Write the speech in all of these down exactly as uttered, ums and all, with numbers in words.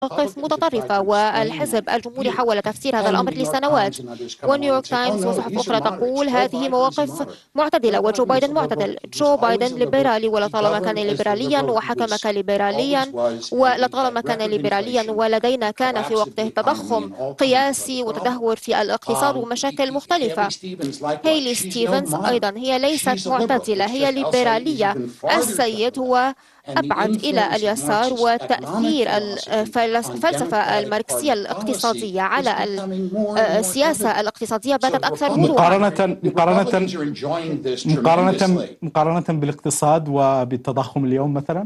مواقف متطرفة، والحزب الجمهوري حاول تفسير هذا الأمر لسنوات، ونيويورك تايمز وصحف أخرى تقول هذه مواقف معتدلة وجو بايدن معتدل. جو بايدن ليبرالي، ولطالما كان ليبراليا وحكم كليبراليا، ولطالما كان ليبراليا ولدينا كان في وقته تضخم قياسي وتدهور في الاقتصاد ومشاكل مختلفة. هيلي ستيفنز أيضا هي ليست معتدلة، هي ليبرالية. السيد هو أبعد إلى اليسار، وتأثير الفلسفة الماركسية الاقتصادية على السياسة الاقتصادية باتت أكثر وضوحا. مقارنة مقارنة مقارنة مقارنة بالاقتصاد وبالتضخم اليوم مثلا.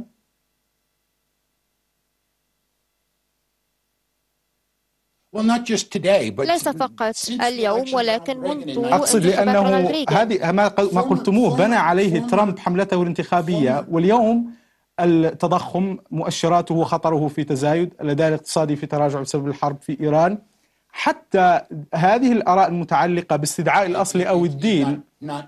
ليس فقط اليوم ولكن منذ أقصد لأنه هذه ما قلتموه بنى عليه ترامب حملته الانتخابية، واليوم التضخم مؤشراته وخطره في تزايد، الأداء الاقتصادي في تراجع بسبب الحرب في إيران. حتى هذه الآراء المتعلقة باستدعاء الأصل أو الدين.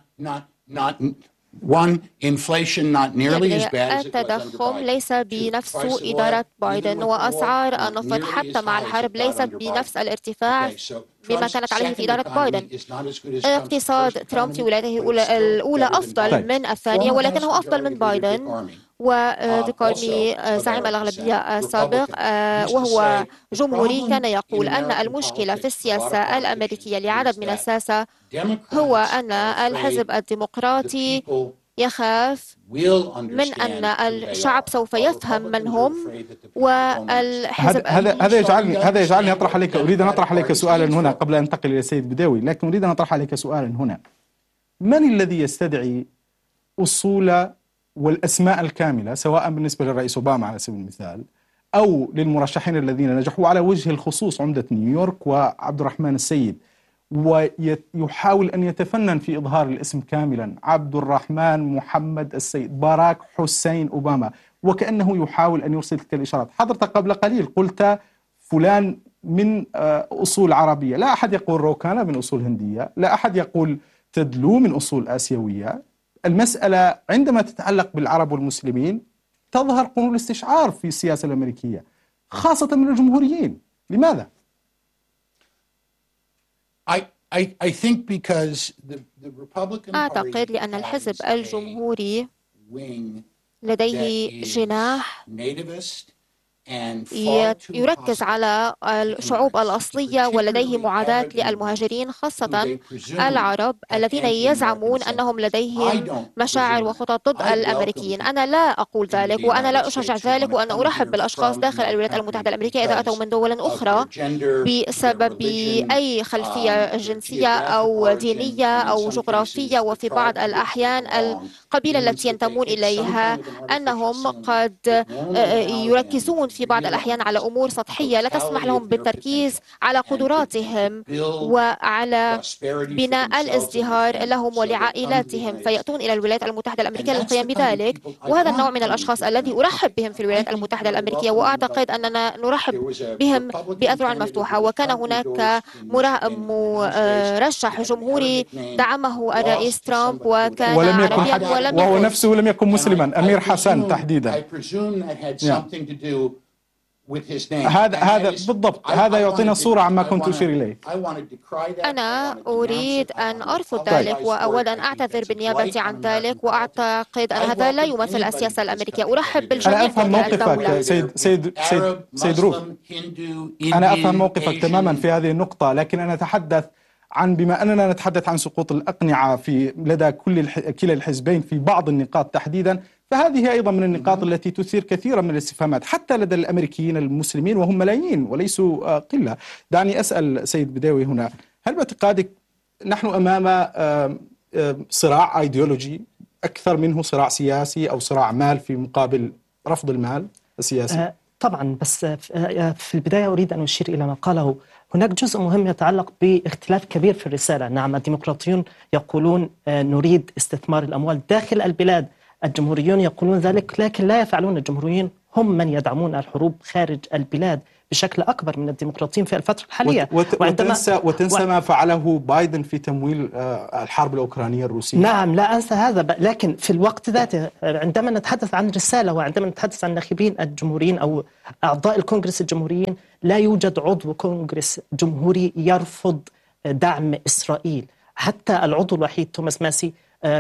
التضخم ليس بنفس إدارة بايدن، وأسعار النفط حتى مع الحرب ليست بنفس الارتفاع بما كانت عليه في إدارة بايدن. اقتصاد ترامب في ولايته الأولى أفضل من الثانية، ولكنه أفضل من بايدن. وديكارمي زعيم الأغلبية السابق وهو جمهوري كان يقول أن المشكلة في السياسة الأمريكية لعدد من الساسة هو أن الحزب الديمقراطي يخاف من أن الشعب سوف يفهم من هم، والحزب هذا هذا يجعلني هذا يجعلني أطرح عليك أريد أن أطرح عليك سؤالا هنا قبل أن أنتقل إلى السيد بداوي، لكن أريد أن أطرح عليك سؤالا هنا. من الذي يستدعي أصول والأسماء الكاملة سواء بالنسبة للرئيس أوباما على سبيل المثال أو للمرشحين الذين نجحوا، على وجه الخصوص عمدة نيويورك وعبد الرحمن السيد، ويحاول أن يتفنن في إظهار الاسم كاملا: عبد الرحمن محمد السيد باراك حسين أوباما، وكأنه يحاول أن يرسل تلك الإشارات. حضرتك قبل قليل قلت فلان من أصول عربية، لا أحد يقول روكانا من أصول هندية، لا أحد يقول تدلو من أصول آسيوية. المسألة عندما تتعلق بالعرب والمسلمين تظهر قنون الاستشعار في السياسة الأمريكية خاصة من الجمهوريين. لماذا؟ أعتقد لأن الحزب الجمهوري لديه جناح يركز على الشعوب الأصلية، ولديه معاداة للمهاجرين خاصة العرب الذين يزعمون أنهم لديهم مشاعر وخطط ضد الأمريكيين. أنا لا أقول ذلك وأنا لا أشجع ذلك، وأنا أرحب بالأشخاص داخل الولايات المتحدة الأمريكية إذا أتوا من دول أخرى بسبب أي خلفية جنسية أو دينية أو جغرافية. وفي بعض الأحيان القبيلة التي ينتمون إليها أنهم قد يركزون في بعض الأحيان على أمور سطحية لا تسمح لهم بالتركيز على قدراتهم وعلى بناء الازدهار لهم ولعائلاتهم، فيأتون إلى الولايات المتحدة الأمريكية للقيام بذلك. وهذا النوع من الأشخاص الذي أرحب بهم في الولايات المتحدة الأمريكية، وأعتقد أننا نرحب بهم بأذرع مفتوحة. وكان هناك مرشح جمهوري دعمه الرئيس ترامب وكان ولم يكن عربيا ولم وهو يكن نفسه لم يكن مسلما، أمير حسن تحديدا. هذا هذا بالضبط، هذا يعطينا صورة عما كنت أشير إليه. أنا أريد أن أرفض ذلك وأود أن أعتذر بالنيابة عن ذلك، وأعتقد أن هذا لا يمثل السياسة الأمريكية. أرحب بالجميع. أنا أفهم موقفك سيد سيد سيد سيد روث، أنا أفهم موقفك تماما في هذه النقطة، لكن أنا أتحدث عن بما أننا نتحدث عن سقوط الأقنعة في لدى كل كلا الحزبين في بعض النقاط تحديدا، فهذه أيضا من النقاط التي تثير كثيرا من الاستفهامات حتى لدى الأمريكيين المسلمين وهم ملايين وليسوا قلة. دعني أسأل سيد بداوي هنا، هل باعتقادك نحن أمام صراع أيديولوجي أكثر منه صراع سياسي أو صراع مال في مقابل رفض المال السياسي؟ طبعا، بس في البداية أريد أن أشير إلى ما قاله. هناك جزء مهم يتعلق باختلاف كبير في الرسالة. نعم، الديمقراطيون يقولون نريد استثمار الأموال داخل البلاد، الجمهوريون يقولون ذلك، لكن لا يفعلون الجمهوريين هم من يدعمون الحروب خارج البلاد بشكل أكبر من الديمقراطيين في الفترة الحالية. وت... وتنسى, وتنسى ما فعله بايدن في تمويل الحرب الأوكرانية الروسية. نعم، لا أنسى هذا، لكن في الوقت ذاته عندما نتحدث عن رسالة وعندما نتحدث عن الناخبين الجمهوريين أو أعضاء الكونغرس الجمهوريين، لا يوجد عضو كونغرس جمهوري يرفض دعم إسرائيل. حتى العضو الوحيد توماس ماسي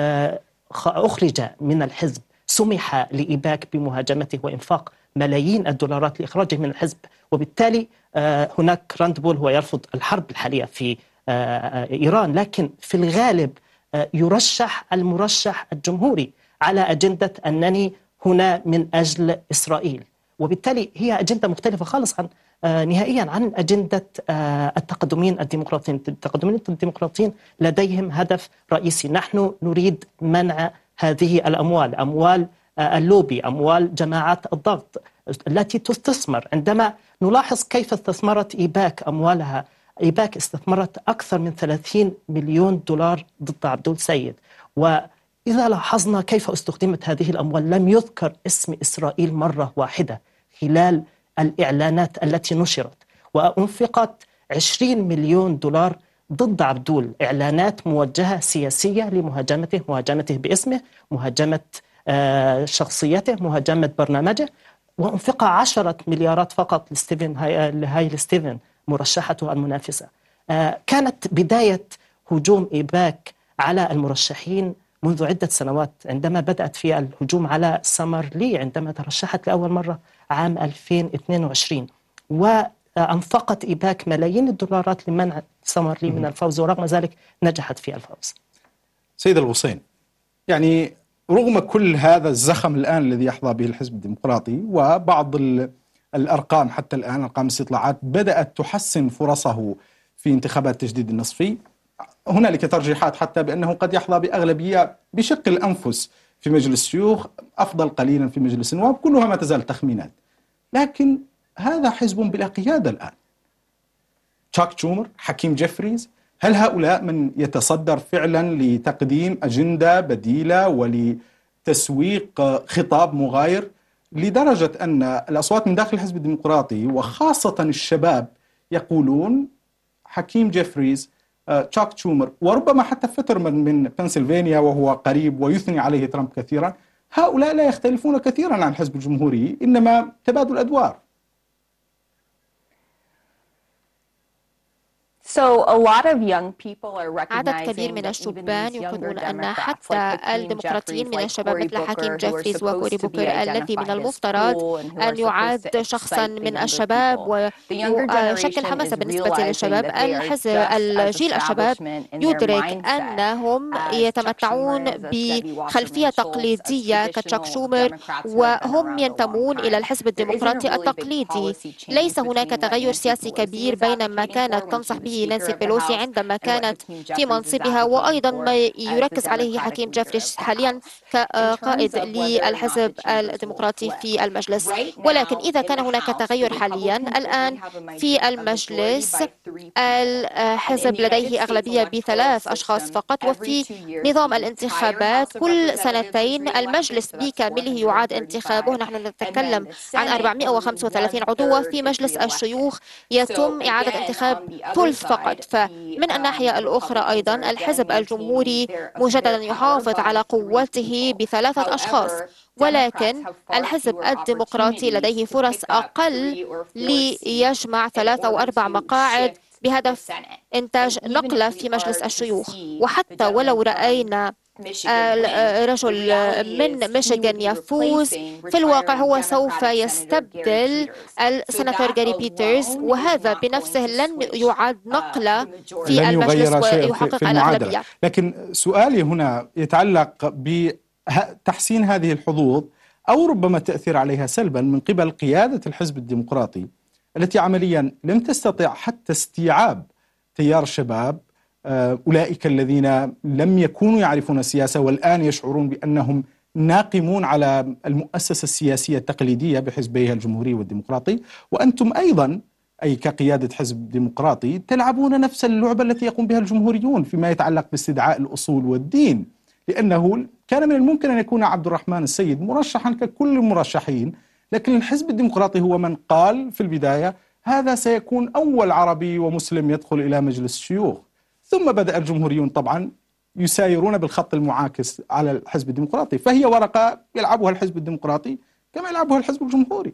أخرج من الحزب، سمح لإيباك بمهاجمته وإنفاق ملايين الدولارات لإخراجه من الحزب، وبالتالي هناك راند بول هو يرفض الحرب الحالية في إيران، لكن في الغالب يرشح المرشح الجمهوري على أجندة أنني هنا من أجل إسرائيل، وبالتالي هي أجندة مختلفة خالص عن نهائيا عن أجندة التقدمين الديمقراطيين. التقدمين الديمقراطيين لديهم هدف رئيسي: نحن نريد منع هذه الأموال، أموال اللوبي، أموال جماعات الضغط التي تستثمر. عندما نلاحظ كيف استثمرت إيباك أموالها، إيباك استثمرت أكثر من ثلاثين مليون دولار ضد عبدول سيد، وإذا لاحظنا كيف استخدمت هذه الأموال لم يذكر اسم إسرائيل مرة واحدة خلال الإعلانات التي نشرت، وأنفقت عشرين مليون دولار ضد عبدول، إعلانات موجهة سياسية لمهاجمته، مهاجمته باسمه، مهاجمة شخصيته، مهاجمة برنامجه، وأنفق عشرة مليارات فقط لستيفن هاي لهاي ستيفن مرشحته المنافسة. كانت بداية هجوم إيباك على المرشحين منذ عدة سنوات، عندما بدأت في الهجوم على سمر لي عندما ترشحت لأول مرة عام ألفين واثنين وعشرين، وأنفقت إيباك ملايين الدولارات لمنع سمر لي من الفوز، ورغم ذلك نجحت في الفوز. سيد الغصين، يعني رغم كل هذا الزخم الآن الذي يحظى به الحزب الديمقراطي وبعض الأرقام حتى الآن، أرقام الاستطلاعات بدأت تحسن فرصه في انتخابات التجديد النصفي، هنالك ترجيحات حتى بأنه قد يحظى بأغلبية بشق الأنفس في مجلس الشيوخ، أفضل قليلا في مجلس النواب، كلها ما تزال تخمينات. لكن هذا حزب بلا قيادة الآن. تشاك شومر، حكيم جيفريز، هل هؤلاء من يتصدر فعلا لتقديم أجندة بديلة ولتسويق خطاب مغاير، لدرجة أن الأصوات من داخل الحزب الديمقراطي وخاصة الشباب يقولون حكيم جيفريز، تشاك شومر، وربما حتى فترمان من بنسلفانيا وهو قريب ويثني عليه ترامب كثيرا، هؤلاء لا يختلفون كثيرا عن الحزب الجمهوري، إنما تبادل أدوار. عدد كبير من الشبان يقولون أن حتى الديمقراطيين من الشباب مثل حكيم جيفريز وكوري بوكر الذي من المفترض أن يعد شخصا من الشباب ويشكل حماسة بالنسبة للشباب، الحزب الجيل الشباب يدرك أنهم يتمتعون بخلفية تقليدية كتشاك شومر وهم ينتمون إلى الحزب الديمقراطي التقليدي. ليس هناك تغير سياسي كبير بين ما كانت تنصح به نانسي بيلوسي عندما كانت في منصبها وأيضا ما يركز عليه حكيم جيفريز حاليا كقائد للحزب الديمقراطي في المجلس. ولكن إذا كان هناك تغير حاليا الآن في المجلس، الحزب لديه أغلبية بثلاث أشخاص فقط، وفي نظام الانتخابات كل سنتين المجلس بكامله يعاد انتخابه. نحن نتكلم عن أربعمائة وخمسة وثلاثين عضو، في مجلس الشيوخ يتم إعادة انتخاب ثلث فقط. فمن الناحية الأخرى أيضا الحزب الجمهوري مجددا يحافظ على قوته بثلاثة أشخاص، ولكن الحزب الديمقراطي لديه فرص أقل ليجمع ثلاث أو أربع مقاعد بهدف إنتاج نقلة في مجلس الشيوخ. وحتى ولو رأينا الرجل من ميشيغان يفوز، في الواقع هو سوف يستبدل السناتور جاري بيترز، وهذا بنفسه لن يعد نقلة في المجلس ويحقق الأغلبية. لكن سؤالي هنا يتعلق بتحسين هذه الحظوظ أو ربما التأثير عليها سلبا من قبل قيادة الحزب الديمقراطي التي عمليا لم تستطع حتى استيعاب تيار الشباب، أولئك الذين لم يكونوا يعرفون السياسة والآن يشعرون بأنهم ناقمون على المؤسسة السياسية التقليدية بحزبيها الجمهوري والديمقراطي. وأنتم أيضا أي كقيادة حزب ديمقراطي تلعبون نفس اللعبة التي يقوم بها الجمهوريون فيما يتعلق باستدعاء الأصول والدين، لأنه كان من الممكن أن يكون عبد الرحمن السيد مرشحا ككل المرشحين لكن الحزب الديمقراطي هو من قال في البداية هذا سيكون أول عربي ومسلم يدخل إلى مجلس الشيوخ. ثم بدأ الجمهوريون طبعا يسايرون بالخط المعاكس على الحزب الديمقراطي، فهي ورقة يلعبها الحزب الديمقراطي كما يلعبها الحزب الجمهوري.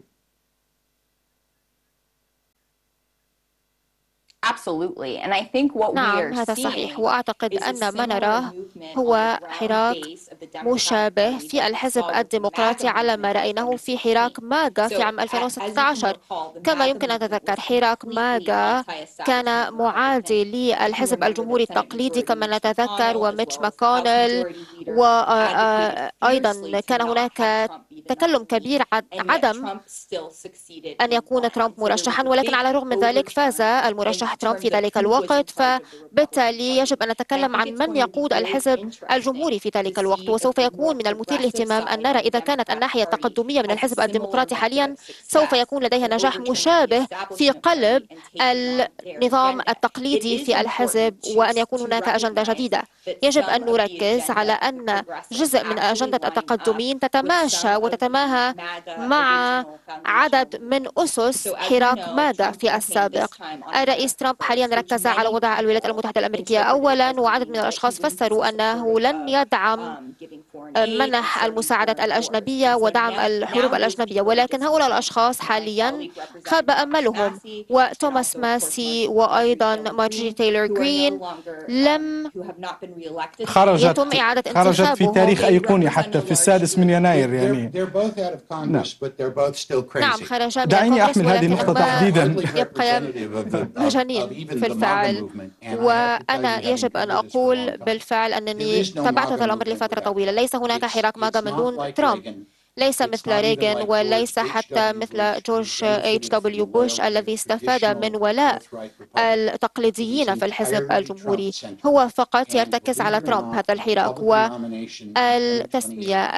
نعم هذا صحيح، وأعتقد أن ما نراه هو حراك مشابه في الحزب الديمقراطي على ما رأيناه في حراك ماغا في عام ألفين وستة عشر. كما يمكن أن تتذكر حراك ماغا كان معادي للحزب الجمهوري التقليدي كما نتذكر، وميتش ماكونيل، وأيضا كان هناك تكلم كبير عن عدم أن يكون ترامب مرشحا، ولكن على الرغم من ذلك فاز المرشح ترامب في ذلك الوقت. فبالتالي يجب أن نتكلم عن من يقود الحزب الجمهوري في ذلك الوقت، وسوف يكون من المثير للاهتمام أن نرى إذا كانت الناحية التقدمية من الحزب الديمقراطي حاليا سوف يكون لديها نجاح مشابه في قلب النظام التقليدي في الحزب، وأن يكون هناك أجندة جديدة. يجب أن نركز على أن جزء من أجندة التقدمين تتماشى وتتماهى مع عدد من أسس حراك ماغا في السابق. الرئيس ترامب حاليا ركز على وضع الولايات المتحدة الأمريكية أولا، وعدد من الأشخاص فسروا أنه لن يدعم منح المساعدات الأجنبية ودعم الحروب الأجنبية، ولكن هؤلاء الأشخاص حاليا خاب أملهم. وتوماس ماسي وأيضا مارجوري تايلور جرين لم خرجت يتم إعادة خرجت في انتخابهم. تاريخ أيقوني حتى في السادس من يناير يعني. نعم خرج من دعيني الكونغرس، أحمل هذه النقطة ولكنهما تحديدا. يبقيان مجانين في الفعل. وأنا يجب أن أقول بالفعل أنني تابعت هذا الأمر لفترة طويلة. ليس هناك حراك ماغا من دون ترامب، ليس مثل ريغان وليس حتى مثل جورج اتش دبليو بوش الذي استفاد من ولاء التقليديين في الحزب الجمهوري. هو فقط يرتكز على ترامب هذا الحراك، والتسمية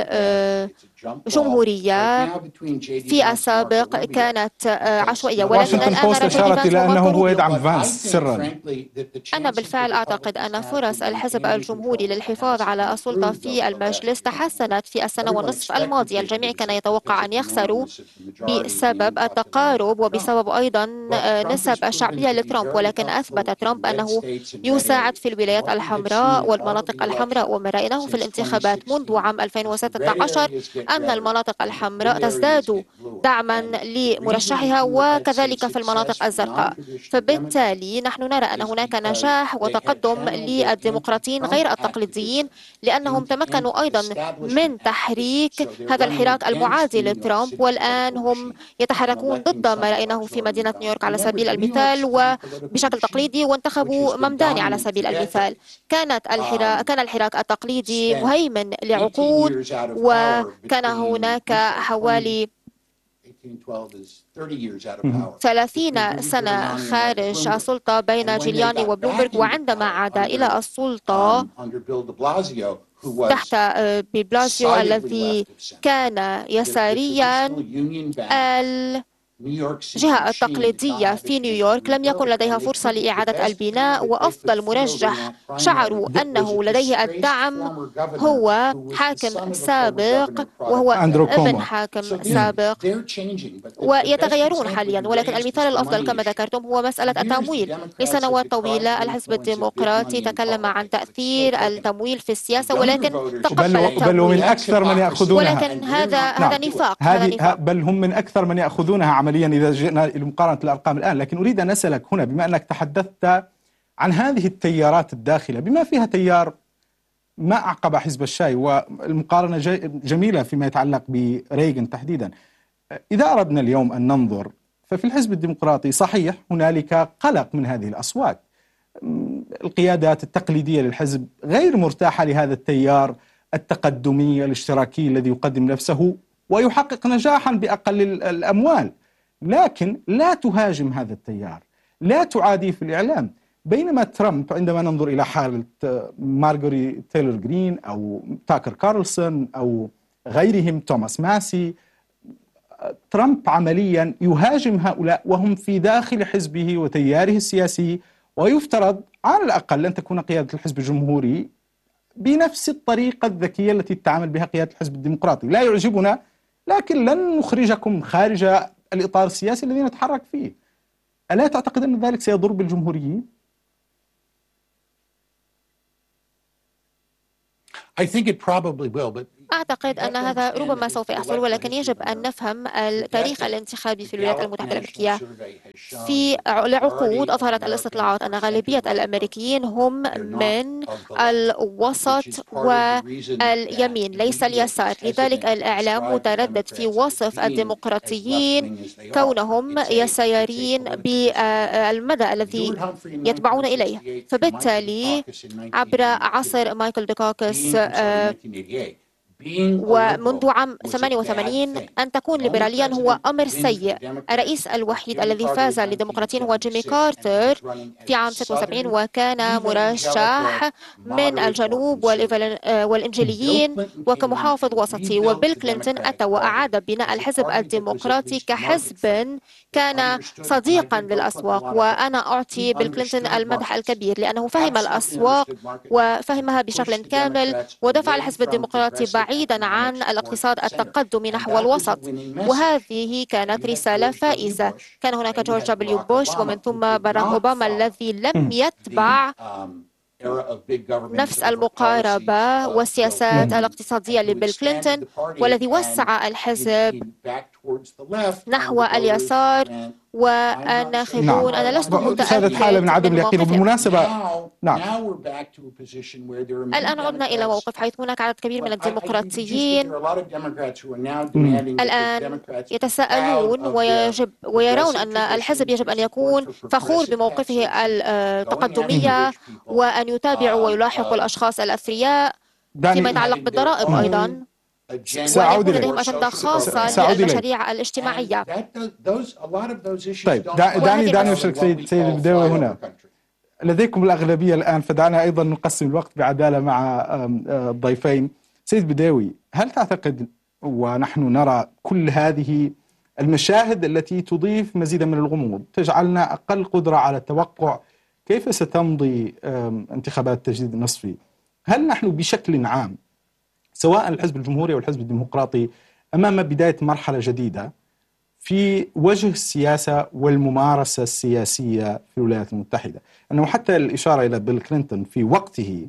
الجمهورية في السابق كانت عشوائية، ولكن واشنطن الآن بوست نرى جودي أشارت فانس إلى أنه وماركو هو روبيو. يدعم فانس سرا. أنا بالفعل أعتقد أن فرص الحزب الجمهوري للحفاظ على السلطة في المجلس تحسنت في السنة والنصف الماضية. الجميع كان يتوقع أن يخسروا بسبب التقارب وبسبب أيضا نسب الشعبية لترامب، ولكن أثبت ترامب أنه يساعد في الولايات الحمراء والمناطق الحمراء. وما رأيناه في الانتخابات منذ عام ألفين وستة عشر أن المناطق الحمراء تزداد دعما لمرشحها، وكذلك في المناطق الزرقاء. فبالتالي نحن نرى أن هناك نجاح وتقدم للديمقراطيين غير التقليديين، لأنهم تمكنوا أيضا من تحريك هذا الحراك المعادي لترامب، والآن هم يتحركون ضد ما رأيناه في مدينة نيويورك على سبيل المثال وبشكل تقليدي، وانتخبوا ممداني على سبيل المثال. كانت الحراك كان الحراك التقليدي مهيمن لعقود، وكان هناك حوالي ثلاثين سنة خارج السلطة بين جيلياني وبلومبرغ، وعندما عاد إلى السلطة تحت بلاسيو الذي كان يساريا، الجهة التقليدية في نيويورك لم يكن لديها فرصة لإعادة البناء، وأفضل مرشح شعروا أنه لديه الدعم هو حاكم سابق وهو ابن حاكم سابق، ويتغيرون حاليا. ولكن المثال الأفضل كما ذكرتم هو مسألة التمويل. لسنوات طويلة الحزب الديمقراطي تكلم عن تأثير التمويل في السياسة، ولكن تقبل التمويل. بل ومن أكثر من يأخذونها، ولكن هذا نعم. هذا نفاق. هذه هذا نفاق. بل هم من أكثر من يأخذونها عمليا إذا جئنا لمقارنة الأرقام الآن. لكن أريد أن أسألك هنا، بما أنك تحدثت عن هذه التيارات الداخلة بما فيها تيار ما أعقب حزب الشاي، والمقارنة جميلة فيما يتعلق بريغان تحديدا. إذا أردنا اليوم أن ننظر ففي الحزب الديمقراطي صحيح هنالك قلق من هذه الأصوات، القيادات التقليدية للحزب غير مرتاحة لهذا التيار التقدمي الاشتراكي الذي يقدم نفسه ويحقق نجاحا بأقل الأموال، لكن لا تهاجم هذا التيار، لا تعاديه في الإعلام. بينما ترامب عندما ننظر إلى حالة مارجوري تايلور جرين أو تاكر كارلسون أو غيرهم، توماس ماسي، ترامب عمليا يهاجم هؤلاء وهم في داخل حزبه وتياره السياسي، ويفترض على الأقل أن تكون قيادة الحزب الجمهوري بنفس الطريقة الذكية التي تتعامل بها قيادة الحزب الديمقراطي. لا يعجبنا لكن لن نخرجكم خارج الإطار السياسي الذي نتحرك فيه. ألا تعتقد أن ذلك سيضر بالجمهوريين؟ I think it probably will, but أعتقد أن هذا ربما سوف يحصل، ولكن يجب أن نفهم التاريخ الانتخابي في الولايات المتحدة الأمريكية. في العقود أظهرت الاستطلاعات أن غالبية الأمريكيين هم من الوسط واليمين ليس اليسار. لذلك الإعلام متردد في وصف الديمقراطيين كونهم يساريين بالمدى الذي يتبعون إليه. فبالتالي عبر عصر مايكل دوكاكس ومنذ عام ثمانية وثمانين أن تكون ليبراليا هو أمر سيء. الرئيس الوحيد الذي فاز للديمقراطيين هو جيمي كارتر في عام ستة وسبعين، وكان مرشح من الجنوب والإنجيليين وكمحافظ وسطي. وبيل كلينتون أتى وأعاد بناء الحزب الديمقراطي كحزب كان صديقا للأسواق، وأنا أعطي بيل كلينتون المدح الكبير لأنه فهم الأسواق وفهمها بشكل كامل ودفع الحزب الديمقراطي بعيدا عن الاقتصاد التقدمي نحو الوسط، وهذه كانت رسالة فائزة. كان هناك جورج دبليو بوش ومن ثم باراك أوباما الذي لم يتبع نفس المقاربة والسياسات الاقتصادية لبيل كلينتون، والذي وسع الحزب نحو اليسار. والناخبون نعم. أنا لست شهدت حالة من عدم اليقين. وبالمناسبة نعم الآن عدنا إلى موقف حيث هناك عدد كبير من الديمقراطيين الآن يتساءلون ويجب ويرون أن الحزب يجب أن يكون فخور بموقفه التقدمية وأن يتابع ويلاحق الأشخاص الأثرياء فيما يتعلق بالضرائب أيضا، سأعود ويكون لديهم إليك. أجندة خاصة سأعود إليك. للمشاريع الاجتماعية. طيب دعني دعني أشارك سيد سيد البداوي هنا. لديكم الأغلبية الآن، فدعنا أيضا نقسم الوقت بعدالة مع الضيفين. سيد بداوي، هل تعتقد ونحن نرى كل هذه المشاهد التي تضيف مزيدا من الغموض تجعلنا أقل قدرة على التوقع كيف ستمضي انتخابات التجديد النصفي، هل نحن بشكل عام سواء الحزب الجمهوري أو الحزب الديمقراطي أمام بداية مرحلة جديدة في وجه السياسة والممارسة السياسية في الولايات المتحدة؟ أنه حتى الإشارة إلى بيل كلينتون في وقته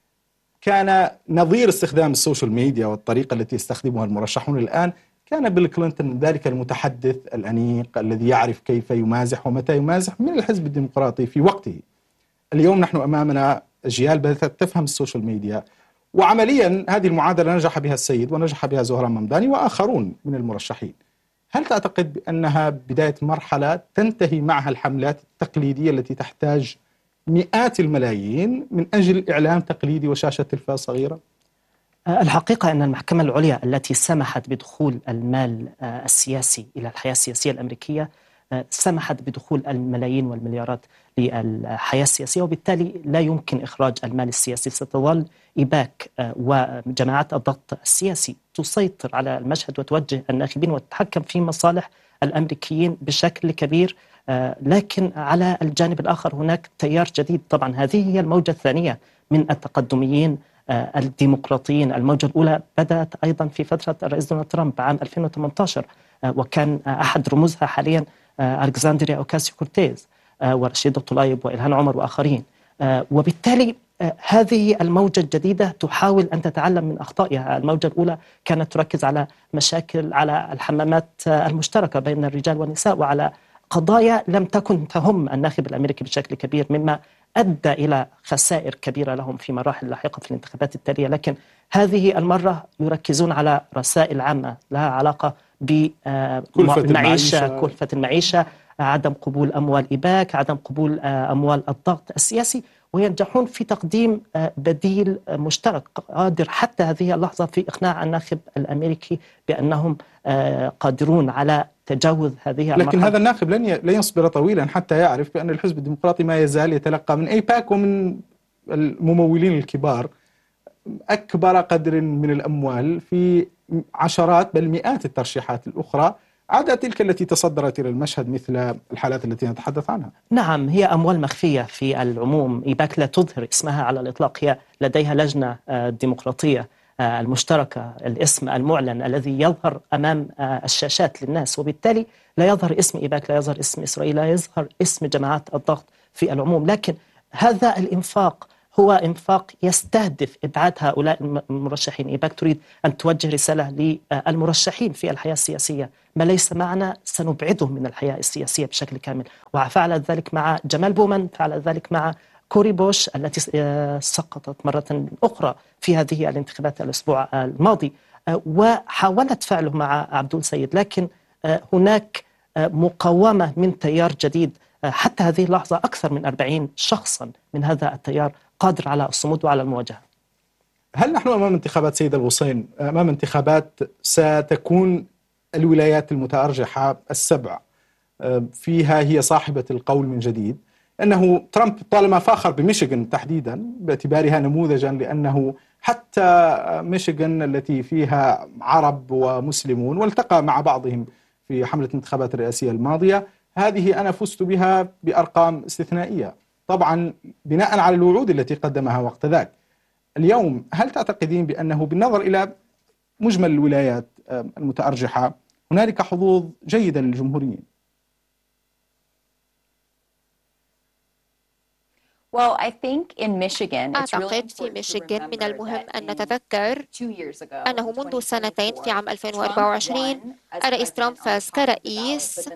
كان نظير استخدام السوشيال ميديا والطريقة التي يستخدمها المرشحون الآن، كان بيل كلينتون ذلك المتحدث الأنيق الذي يعرف كيف يمازح ومتى يمازح من الحزب الديمقراطي في وقته. اليوم نحن أمامنا أجيال بدأت تفهم السوشيال ميديا، وعمليا هذه المعادلة نجح بها السيد ونجح بها زهران ممداني وآخرون من المرشحين. هل تعتقد بأنها بداية مرحلة تنتهي معها الحملات التقليدية التي تحتاج مئات الملايين من أجل إعلام تقليدي وشاشة تلفاز صغيرة؟ الحقيقة أن المحكمة العليا التي سمحت بدخول المال السياسي إلى الحياة السياسية الأمريكية سمحت بدخول الملايين والمليارات للحياة السياسية، وبالتالي لا يمكن إخراج المال السياسي. ستظل إيباك وجماعات الضغط السياسي تسيطر على المشهد وتوجه الناخبين وتتحكم في مصالح الأمريكيين بشكل كبير. لكن على الجانب الآخر هناك تيار جديد. طبعا هذه هي الموجة الثانية من التقدميين الديمقراطيين. الموجة الأولى بدأت أيضا في فترة الرئيس دونالد ترامب عام ألفين وثمانية عشر، وكان أحد رموزها حاليا ألكسندريا أوكاسيو كورتيز ورشيد الطلايب وإلهام عمر وآخرين. وبالتالي هذه الموجة الجديدة تحاول أن تتعلم من أخطائها. الموجة الأولى كانت تركز على مشاكل على الحمامات المشتركة بين الرجال والنساء وعلى قضايا لم تكن تهم الناخب الأمريكي بشكل كبير، مما أدى إلى خسائر كبيرة لهم في مراحل لاحقة في الانتخابات التالية. لكن هذه المرة يركزون على رسائل عامة لها علاقة بالمعيشة، كلفة المعيشة، عدم قبول أموال إيباك، عدم قبول أموال الضغط السياسي، وينجحون في تقديم بديل مشترك قادر حتى هذه اللحظة في إقناع الناخب الأمريكي بأنهم قادرون على تجاوز هذه المرحلة. لكن هذا الناخب لن لن يصبر طويلا حتى يعرف بأن الحزب الديمقراطي ما يزال يتلقى من ايباك ومن الممولين الكبار أكبر قدر من الأموال في عشرات بل مئات الترشيحات الأخرى عدا تلك التي تصدرت إلى المشهد مثل الحالات التي نتحدث عنها. نعم، هي أموال مخفية في العموم. إيباك لا تظهر اسمها على الإطلاق، هي لديها لجنة ديمقراطية المشتركة، الاسم المعلن الذي يظهر أمام الشاشات للناس، وبالتالي لا يظهر اسم إيباك، لا يظهر اسم إسرائيل، لا يظهر اسم جماعات الضغط في العموم. لكن هذا الإنفاق هو إنفاق يستهدف إبعاد هؤلاء المرشحين. إيباك تريد أن توجه رسالة للمرشحين في الحياة السياسية: ما ليس معنا سنبعدهم من الحياة السياسية بشكل كامل. وفعلت ذلك مع جمال بومان، فعلت ذلك مع كوري بوش التي سقطت مرة أخرى في هذه الانتخابات الأسبوع الماضي، وحاولت فعله مع عبدول سيد. لكن هناك مقاومة من تيار جديد. حتى هذه اللحظة أكثر من أربعين شخصا من هذا التيار قادر على الصمود وعلى المواجهة. هل نحن أمام انتخابات سيد الغصين، أمام انتخابات ستكون الولايات المتأرجحة السبع فيها هي صاحبة القول من جديد؟ أنه ترامب طالما فاخر بميشيغان تحديدا باعتبارها نموذجا، لأنه حتى ميشيغان التي فيها عرب ومسلمون والتقى مع بعضهم في حملة الانتخابات الرئاسية الماضية، هذه أنا فزت بها بأرقام استثنائية، طبعا بناء على الوعود التي قدمها وقت ذاك. اليوم هل تعتقدين بأنه بالنظر إلى مجمل الولايات المتأرجحة هنالك حظوظ جيدة للجمهوريين؟ أعتقد في ميشيغان من المهم أن نتذكر أنه منذ سنتين في عام ألفين وأربعة وعشرين الرئيس ترامب فاز كرئيس،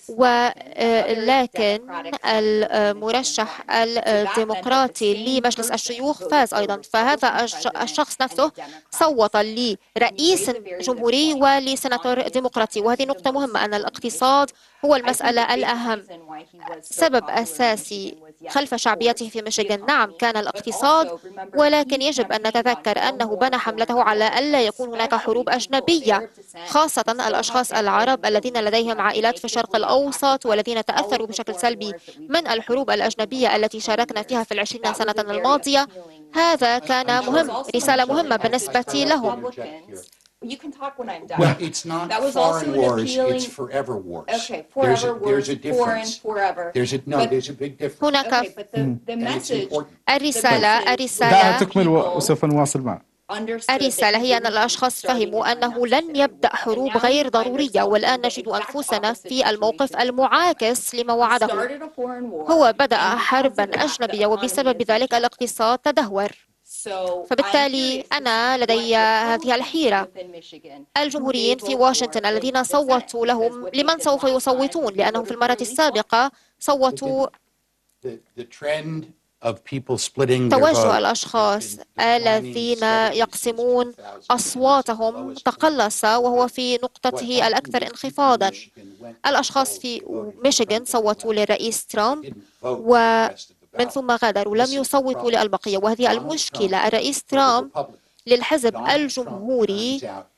ولكن المرشح الديمقراطي لمجلس الشيوخ فاز أيضا. فهذا الشخص نفسه صوت لرئيس جمهوري ولسيناتور ديمقراطي، وهذه نقطة مهمة أن الاقتصاد هو المسألة الأهم. سبب أساسي خلف شعبيته في ميشيغان نعم كان الاقتصاد، ولكن يجب أن نتذكر أنه بنى حملته على ألا يكون هناك حروب أجنبية، خاصة الأشخاص العرب الذين لديهم عائلات في الشرق الأوسط والذين تأثروا بشكل سلبي من الحروب الأجنبية التي شاركنا فيها في العشرين سنة الماضية. هذا كان مهم، رسالة مهمة بالنسبة لهم. You can talk when I'm done. Well, it's not That was foreign also an wars, appealing- it's forever wars. Okay, There's a, forever there's a wars, foreign, difference. forever. There's a, no, But- there's a big difference. هناك Okay, but the, the And it's message, important. الرسالة دعها الرسالة تكمل وسوف نواصل معك. understood الرسالة that هي he أن was الأشخاص starting فهموا an أنه لن unnecessary يبدأ war. حروب And now غير we find ضرورية، ourselves in والآن the نجد exact أنفسنا opposite في الموقف situation. المعاكس لما He وعده. started a foreign war, هو بدأ and because حربا of that, the أجنبية، وبسبب economy is in ذلك trouble. الاقتصاد تدهور. So I'm فبالتالي curious to أنا see لدي what هذه the الحيرة. Republicans within Michigan الجمهوريين who they في vote واشنطن for in الذين the Senate, صوتوا لهم because what they لمن did سوف last time يصوتون، was لأنهم voted في المرة for release law. السابقة صوتوا The, the trend of people splitting their توجه vote الأشخاص has been declining الذين steadily since يقسمون two thousand. أصواتهم تقلص، وهو في نقطته الأكثر انخفاضا. الأشخاص في ميشيغان صوتوا للرئيس ترامب ومن ثم غادروا، لم يصوتوا للبقية، وهذه المشكلة. الرئيس ترامب للحزب الجمهوري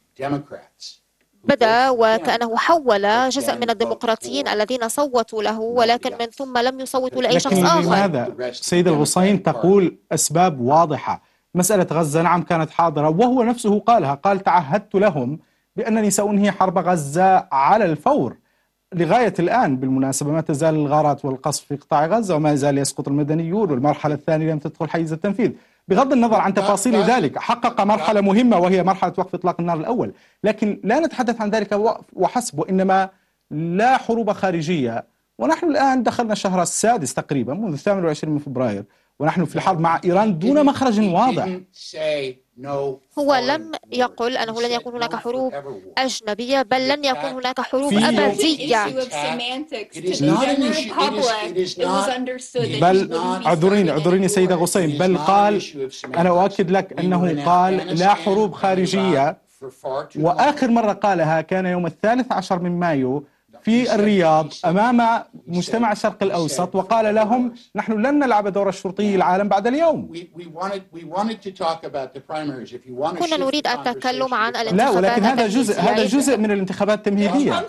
بدأ وكأنه حول جزء من الديمقراطيين الذين صوتوا له، ولكن من ثم لم يصوتوا لأي شخص لكن آخر. لماذا سيد الغصين تقول أسباب واضحة؟ مسألة غزة نعم كانت حاضرة، وهو نفسه قالها، قال تعهدت لهم بأنني سأنهي حرب غزة على الفور. لغاية الآن بالمناسبة ما تزال الغارات والقصف في قطاع غزة، وما يزال يسقط المدنيون، والمرحلة الثانية لم تدخل حيز التنفيذ. بغض النظر عن تفاصيل ذلك حقق مرحلة مهمة وهي مرحلة وقف إطلاق النار الأول، لكن لا نتحدث عن ذلك وحسب، وإنما لا حروب خارجية. ونحن الآن دخلنا الشهر السادس تقريبا منذ الثامن والعشرين من فبراير، ونحن في الحرب مع إيران دون مخرج واضح. هو لم يقل أنه لن يكون هناك حروب أجنبية، بل لن يكون هناك حروب في- أبدية. بل اعذريني اعذريني سيدة غصين، بل قال، أنا أؤكد لك أنه قال لا حروب خارجية، وآخر مرة قالها كان يوم الثالث عشر من مايو في الرياض أمام مجتمع الشرق الأوسط، وقال لهم نحن لن نلعب دور الشرطي العالم بعد اليوم. كنا نريد التكلم عن لا، الانتخابات ولكن هذا جزء التمهيدية. هذا جزء من الانتخابات التمهيدية.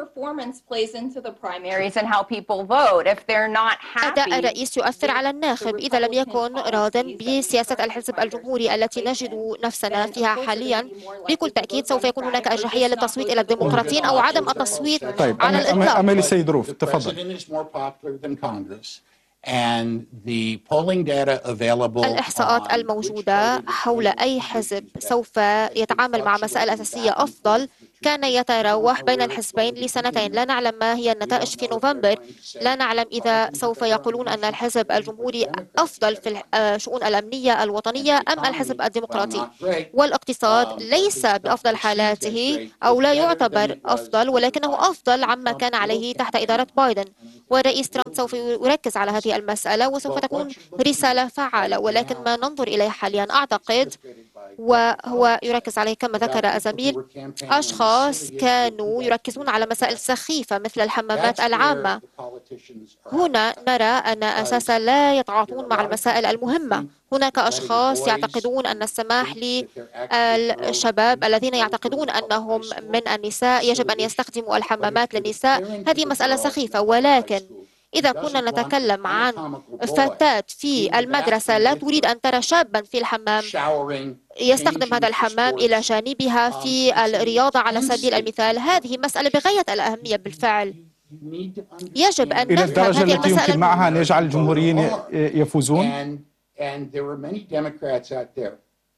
أداء الرئيس يؤثر على الناخب. إذا لم يكن راضٍ بسياسة الحزب الجمهوري التي نجد نفسنا فيها حاليا، بكل تأكيد سوف يكون هناك أرجحية للتصويت إلى الديمقراطيين أو عدم التصويت طيب على أما الإطلاق. أمالي سيد روف تفضل. and the polling data available الإحصاءات on الموجودة which حول أي حزب سوف يتعامل مع مسائل أساسية أفضل كان يتراوح بين الحزبين لسنتين. لا نعلم ما هي النتائج في نوفمبر، لا نعلم إذا سوف يقولون أن الحزب الجمهوري أفضل في الشؤون الأمنية الوطنية أم الحزب الديمقراطي. والاقتصاد ليس بأفضل حالاته أو لا يعتبر أفضل، ولكنه أفضل عما كان عليه تحت إدارة بايدن. والرئيس ترامب سوف يركز على هذه المسألة وسوف تكون رسالة فعالة. ولكن ما ننظر إليه حاليا أعتقد وهو يركز عليه كما ذكر الزميل، أشخاص كانوا يركزون على مسائل سخيفة مثل الحمامات العامة. هنا نرى أن أساسا لا يتعاطون مع المسائل المهمة. هناك أشخاص يعتقدون أن السماح للشباب الذين يعتقدون أنهم من النساء يجب أن يستخدموا الحمامات للنساء، هذه مسألة سخيفة. ولكن إذا كنا نتكلم عن فتاة في المدرسة لا تريد أن ترى شابا في الحمام يستخدم هذا الحمام إلى جانبها في الرياضة على سبيل المثال، هذه مسألة بغاية الأهمية بالفعل. يجب أن إلى نفهم الدرجة هذه التي المسألة يمكن معها أن يجعل الجمهوريين يفوزون. And, and there were many Democrats out there.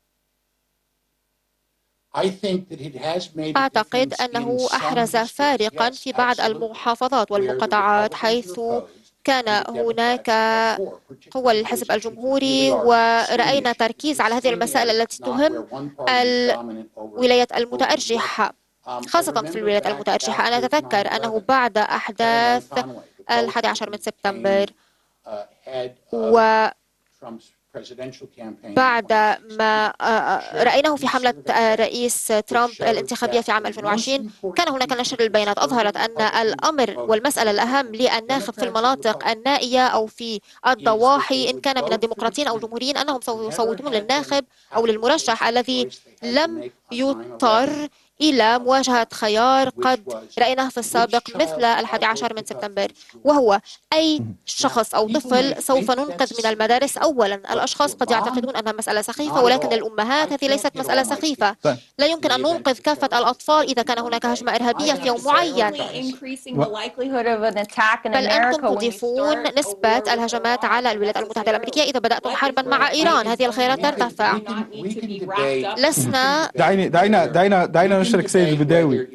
I think that it has made a أعتقد difference أنه in some أحرز districts. فارقا Yes, في بعض absolutely. المحافظات Where the والمقاطعات Republicans حيث were opposed كان and the هناك Democrats were for, قوى particularly للحزب those issues that الجمهوري، really are ورأينا swing تركيز issues. على هذه Swing المسائل is التي not تهم where one party is dominant over- الولايات over the المتأرجحة، other. Um, I خاصة في remember الولايات back المتأرجحة. أنا after أتذكر nine أنه eleven, بعد Kellyanne أحداث Conway, the الحادي عشر Republican من who سبتمبر، became, uh, head of و Trump's presidential campaign in بعد twenty sixteen. ما رأيناه في حملة رئيس ترامب الانتخابية في عام ألفين وعشرين، كان هناك نشر البيانات أظهرت أن الأمر والمسألة الأهم للناخب في المناطق النائية أو في الضواحي إن كان من الديمقراطيين أو الجمهوريين أنهم سوف يصوتون للناخب أو للمرشح الذي لم يضطر إلى مواجهة خيار قد رأيناه في السابق مثل الحادي عشر من سبتمبر، وهو أي شخص أو طفل سوف ننقذ من المدارس أولا. الأشخاص قد يعتقدون أنها مسألة سخيفة، ولكن للأمهات هذه ليست مسألة سخيفة. لا يمكن أن ننقذ كافة الأطفال إذا كان هناك هجمة إرهابية في يوم معين، بل أنتم تضيفون نسبة الهجمات على الولايات المتحدة الأمريكية إذا بدأتم حربا مع إيران. هذه الخيارات ترتفع. لسنا دعيني دعينا دعينا دعينا نشرك سيد البداوي.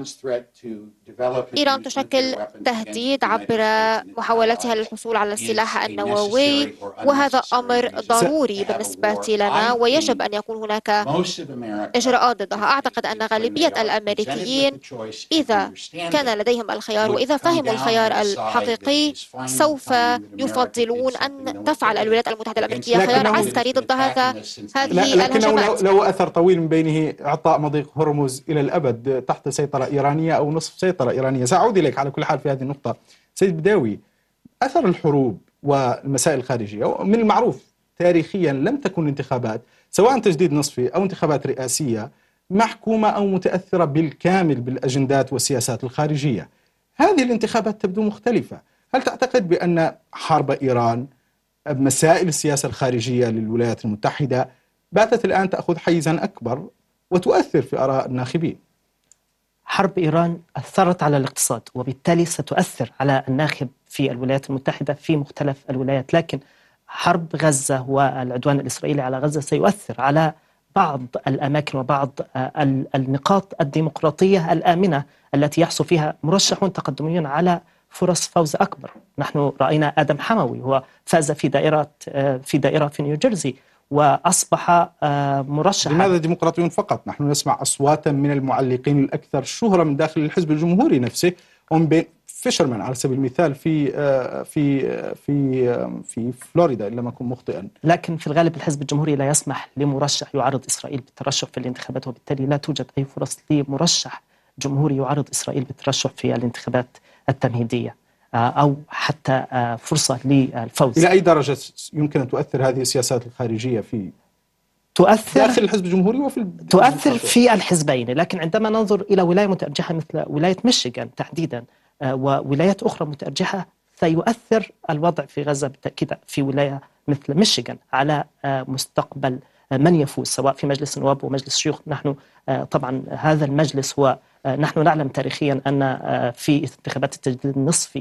إيران تشكل تهديد عبر محاولتها للحصول على السلاح النووي، وهذا أمر ضروري بالنسبة لنا ويجب أن يكون هناك إجراءات ضدها. أعتقد أن غالبية الأمريكيين إذا كان لديهم الخيار وإذا فهموا الخيار الحقيقي سوف يفضلون أن تفعل الولايات المتحدة الأمريكية خيار عسكري ضد هذا هذه لكنه الهجمات. له أثر طويل من بينه إعطاء مضيق هرمز إلى الأبد تحت سيطرة إيرانية أو نصف سيطرة إيرانية. سأعود إليك على كل حال في هذه النقطة. سيد بداوي، أثر الحروب والمسائل الخارجية من المعروف تاريخيا لم تكن انتخابات سواء تجديد نصفي أو انتخابات رئاسية محكومة أو متأثرة بالكامل بالأجندات والسياسات الخارجية. هذه الانتخابات تبدو مختلفة. هل تعتقد بأن حرب إيران، مسائل السياسة الخارجية للولايات المتحدة باتت الآن تأخذ حيزا أكبر وتؤثر في آراء الناخبين؟ حرب إيران أثرت على الاقتصاد وبالتالي ستؤثر على الناخب في الولايات المتحدة في مختلف الولايات، لكن حرب غزة والعدوان الإسرائيلي على غزة سيؤثر على بعض الأماكن وبعض النقاط الديمقراطية الآمنة التي يحصل فيها مرشحون تقدميون على فرص فوز أكبر. نحن رأينا آدم حموي هو فاز في دائرة في دائرة في نيوجيرسي وأصبح مرشحا. لماذا ديمقراطيون فقط؟ نحن نسمع أصواتا من المعلقين الأكثر شهرة من داخل الحزب الجمهوري نفسه، ومن بين فيشرمان على سبيل المثال في في في في فلوريدا إن لم أكن مخطئا. لكن في الغالب الحزب الجمهوري لا يسمح لمرشح يعارض إسرائيل بالترشح في الانتخابات، وبالتالي لا توجد أي فرص لمرشح جمهوري يعارض إسرائيل بالترشح في الانتخابات التمهيدية أو حتى فرصة للفوز. إلى أي درجة يمكن أن تؤثر هذه السياسات الخارجية في تؤثر داخل الحزب الجمهوري وفي تؤثر في الحزبين؟ لكن عندما ننظر إلى ولاية متأرجحة مثل ولاية ميشيغان تحديدا وولايات أخرى متأرجحة سيؤثر الوضع في غزة بالتأكيد في ولاية مثل ميشيغان على مستقبل من يفوز سواء في مجلس النواب ومجلس الشيوخ. نحن طبعا هذا المجلس هو نحن نعلم تاريخيا أن في انتخابات التجديد النصفي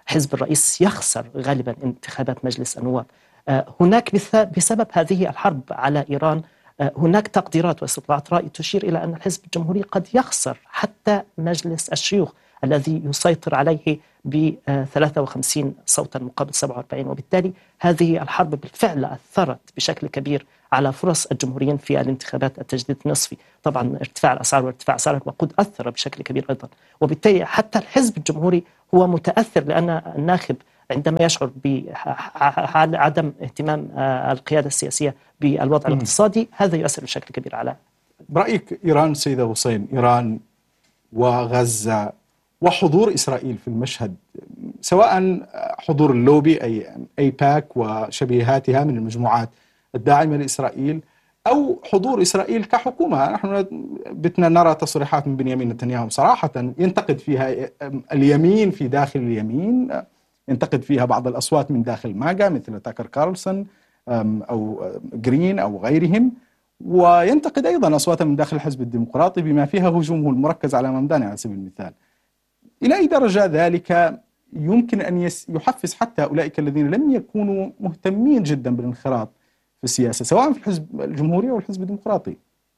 حزب الرئيس يخسر غالبا انتخابات مجلس النواب. هناك بسبب هذه الحرب على إيران هناك تقديرات واستطلاعات رأي تشير إلى أن الحزب الجمهوري قد يخسر حتى مجلس الشيوخ الذي يسيطر عليه ب ثلاثة وخمسين صوتا مقابل سبعة وأربعين، وبالتالي هذه الحرب بالفعل أثرت بشكل كبير على فرص الجمهوريين في الانتخابات التجديد النصفي. طبعا ارتفاع الأسعار وارتفاع أسعار الوقود أثر بشكل كبير أيضا، وبالتالي حتى الحزب الجمهوري هو متأثر، لأن الناخب عندما يشعر بعدم اهتمام القيادة السياسية بالوضع الاقتصادي هذا يؤثر بشكل كبير على. برأيك إيران سيدة حسين، إيران وغزة وحضور إسرائيل في المشهد، سواء حضور اللوبي أي أيباك وشبيهاتها من المجموعات الداعمة لإسرائيل أو حضور إسرائيل كحكومة، نحن بتنا نرى تصريحات من بنيامين نتنياهو صراحة ينتقد فيها اليمين في داخل اليمين، ينتقد فيها بعض الأصوات من داخل ماجا مثل تاكر كارلسون أو جرين أو غيرهم، وينتقد أيضا أصواتا من داخل الحزب الديمقراطي بما فيها هجومه المركز على ممداني على سبيل المثال. إلى أي درجة ذلك يمكن أن يحفز حتى أولئك الذين لم يكونوا مهتمين جدا بالانخراط في السياسة سواء في الحزب الجمهوري أو الحزب الديمقراطي؟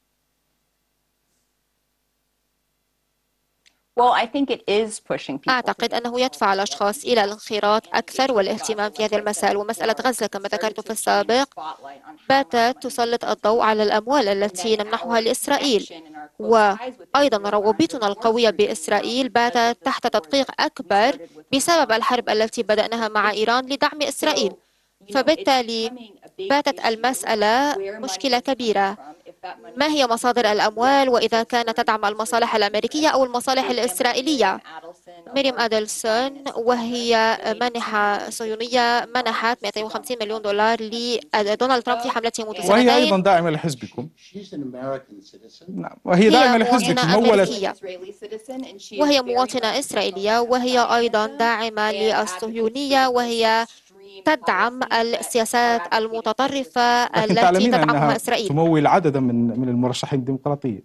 أعتقد أنه يدفع الأشخاص إلى الانخراط أكثر والاهتمام في هذه المسائل. ومسألة غزة كما ذكرت في السابق باتت تسلط الضوء على الأموال التي نمنحها لإسرائيل، وأيضا روابطنا القوية بإسرائيل باتت تحت تدقيق أكبر بسبب الحرب التي بدأناها مع إيران لدعم إسرائيل. فبالتالي باتت المسألة مشكلة كبيرة، ما هي مصادر الأموال وإذا كانت تدعم المصالح الأمريكية أو المصالح الإسرائيلية. ميريم أدلسون وهي منحة صهيونية منحت مئتين وخمسين مليون دولار لدونالد ترامب في حملته منذ سنتين، وهي أيضا داعمة لحزبكم. نعم، وهي داعمة لحزبكم أمريكية وهي مواطنة إسرائيلية، وهي أيضا داعمة للصهيونية، وهي تدعم السياسات المتطرفة التي تدعمها إسرائيل. تمول عددا من من المرشحين الديمقراطيين.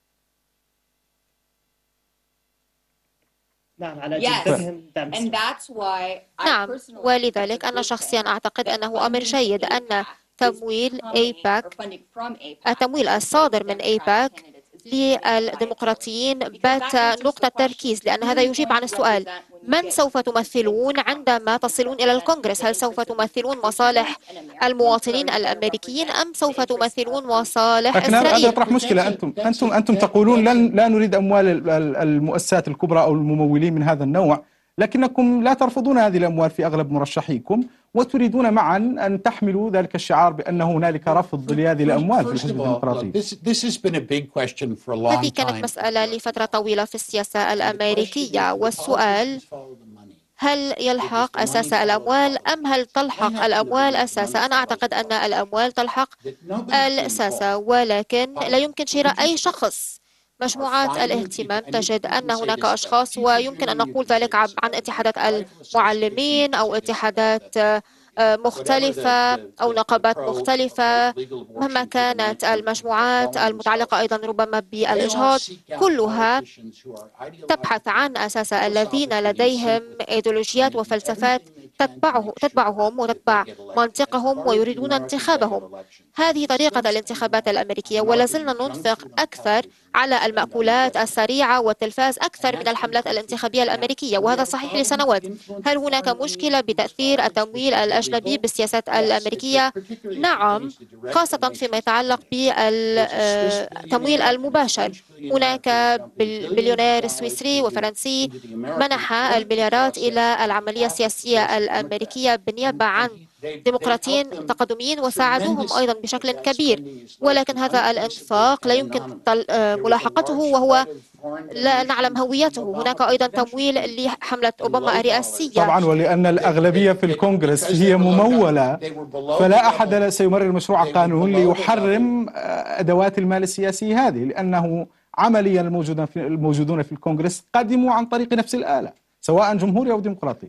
نعم على جدتهم دعم. نعم، ولذلك أنا شخصيا أعتقد أنه أمر جيد أن تمويل أيباك التمويل الصادر من أيباك للديمقراطيين بات نقطة تركيز، لأن هذا يجيب عن السؤال: من سوف تمثلون عندما تصلون إلى الكونغرس؟ هل سوف تمثلون مصالح المواطنين الأمريكيين أم سوف تمثلون مصالح لكن إسرائيل؟ هذا يطرح مشكلة. أنتم أنتم أنتم تقولون لن لا نريد أموال المؤسسات الكبرى أو الممولين من هذا النوع، لكنكم لا ترفضون هذه الأموال في أغلب مرشحيكم وتريدون معا أن تحملوا ذلك الشعار بأن هنالك رفض لهذه الأموال في الحزب الديمقراطي. هذه كانت مسألة لفترة طويلة في السياسة الأمريكية، والسؤال: هل يلحق أساس الأموال أم هل تلحق الأموال أساسا؟ أنا أعتقد أن الأموال تلحق الأساسة، ولكن لا يمكن شراء أي شخص. مجموعات الاهتمام تجد أن هناك أشخاص، ويمكن أن نقول ذلك عن اتحادات المعلمين أو اتحادات مختلفة أو نقابات مختلفة، مهما كانت المجموعات المتعلقة أيضا ربما بالإجهاض، كلها تبحث عن أساس الذين لديهم إيديولوجيات وفلسفات تتبعه تتبعهم وتتبع منطقهم ويريدون انتخابهم. هذه طريقة الانتخابات الأمريكية، ولا زلنا ننفق أكثر على المأكولات السريعة والتلفاز أكثر من الحملات الانتخابية الأمريكية، وهذا صحيح لسنوات. هل هناك مشكلة بتأثير التمويل الأجنبي بالسياسات الأمريكية؟ نعم، خاصة فيما يتعلق بالتمويل المباشر. هناك بليونير سويسري وفرنسي منح المليارات إلى العملية السياسية الأمريكية بالنيابة عن ديمقراطيين تقدميين وساعدوهم أيضا بشكل كبير، ولكن هذا الإنفاق لا يمكن ملاحقته وهو لا نعلم هويته. هناك أيضا تمويل لحملة أوباما الرئاسية طبعا، ولأن الأغلبية في الكونغرس هي ممولة، فلا أحد سيمرر مشروع قانون ليحرم أدوات المال السياسي هذه، لأنه عمليا الموجودون في الكونغرس قدموا عن طريق نفس الآلة سواء جمهوري أو ديمقراطي.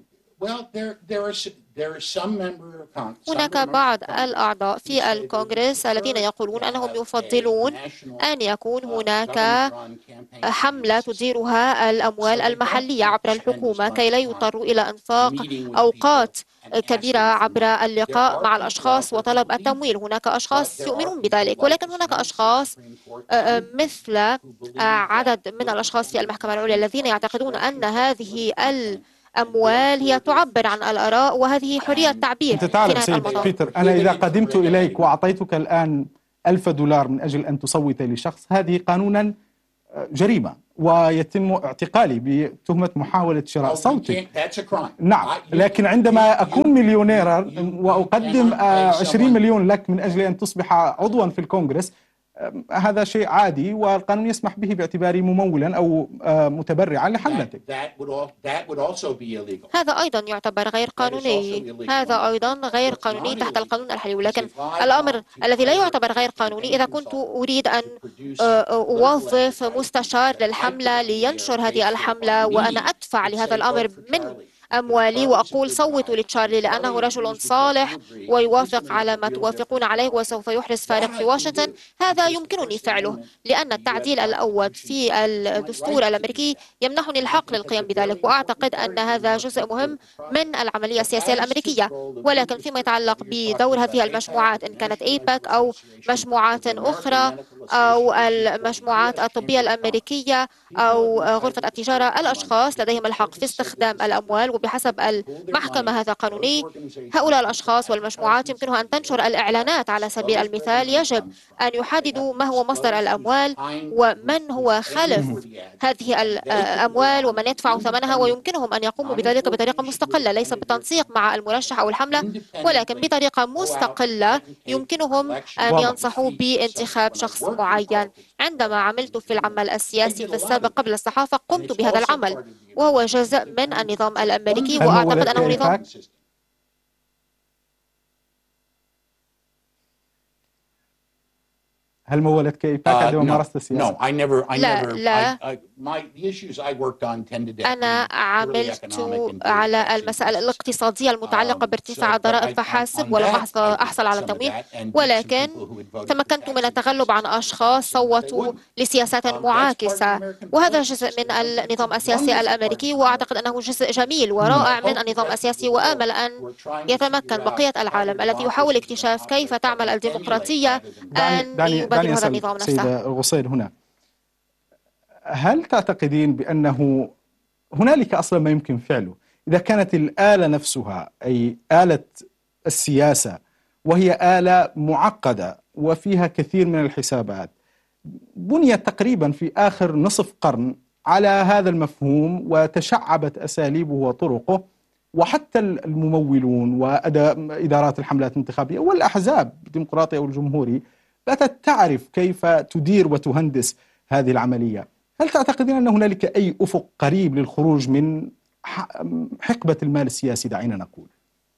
هناك بعض الأعضاء في الكونغرس الذين يقولون أنهم يفضلون أن يكون هناك حملة تديرها الأموال المحلية عبر الحكومة كي لا يضطروا إلى إنفاق أوقات كبيرة عبر اللقاء مع الأشخاص وطلب التمويل. هناك أشخاص يؤمنون بذلك، ولكن هناك أشخاص مثل عدد من الأشخاص في المحكمة العليا الذين يعتقدون أن هذه الأموال هي تعبر عن الآراء، وهذه حرية تعبير أنت في تعرف نهاية سيد المطاف. بيتر، أنا إذا قدمت إليك وأعطيتك الآن ألف دولار من أجل أن تصوت لشخص، هذه قانونا جريمة ويتم اعتقالي بتهمة محاولة شراء صوتك. نعم، لكن عندما أكون مليونيرا وأقدم عشرين مليون لك من أجل أن تصبح عضوا في الكونغرس، هذا شيء عادي والقانون يسمح به باعتباري ممولا أو متبرعا لحملتك. هذا أيضا يعتبر غير قانوني، هذا أيضا غير قانوني تحت القانون الحالي. ولكن الأمر الذي لا يعتبر غير قانوني إذا كنت أريد أن أوظف مستشار للحملة لينشر هذه الحملة وأنا أدفع لهذا الأمر من أموالي وأقول صوتوا لتشارلي لأنه رجل صالح ويوافق على ما توافقون عليه وسوف يحدث فارق في واشنطن، هذا يمكنني فعله لأن التعديل الأول في الدستور الأمريكي يمنحني الحق للقيام بذلك. وأعتقد أن هذا جزء مهم من العملية السياسية الأمريكية. ولكن فيما يتعلق بدور هذه المجموعات إن كانت أيباك أو مجموعات أخرى أو المجموعات الطبية الأمريكية أو غرفة التجارة، الأشخاص لديهم الحق في استخدام الأموال، وبحسب المحكمة هذا قانوني. هؤلاء الأشخاص والمجموعات يمكنها أن تنشر الإعلانات على سبيل المثال. يجب أن يحددوا ما هو مصدر الأموال ومن هو خلف هذه الأموال ومن يدفع ثمنها، ويمكنهم أن يقوموا بذلك بطريقة مستقلة، ليس بالتنسيق مع المرشح أو الحملة، ولكن بطريقة مستقلة يمكنهم أن ينصحوا بانتخاب شخص معين. عندما عملت في العمل السياسي في السابق قبل الصحافة قمت بهذا العمل، وهو جزء من النظام الأمريكي، وأعتقد أنه نظام هل مولتك إيباك عندما مارست السياسة؟ لا لا أنا عملت على المسائل الاقتصادية المتعلقة بارتفاع الضرائب فحسب، ولم أحصل على تمويل، ولكن تمكنت من التغلب عن أشخاص صوتوا لسياسات معاكسة، وهذا جزء من النظام السياسي الأمريكي، وأعتقد أنه جزء جميل ورائع من النظام السياسي، وآمل أن يتمكن بقية العالم الذي يحاول اكتشاف كيف تعمل الديمقراطية أن يبادر هذا النظام نفسه. سيدة غصين هنا، هل تعتقدين بأنه هنالك أصلا ما يمكن فعله إذا كانت الآلة نفسها أي آلة السياسة وهي آلة معقدة وفيها كثير من الحسابات بنيت تقريبا في آخر نصف قرن على هذا المفهوم وتشعبت أساليبه وطرقه، وحتى الممولون وإدارات الحملات الانتخابية والأحزاب الديمقراطي أو الجمهوري باتت تعرف كيف تدير وتهندس هذه العملية. هل تعتقدين أن هنالك أي أفق قريب للخروج من حقبة المال السياسي دعينا نقول؟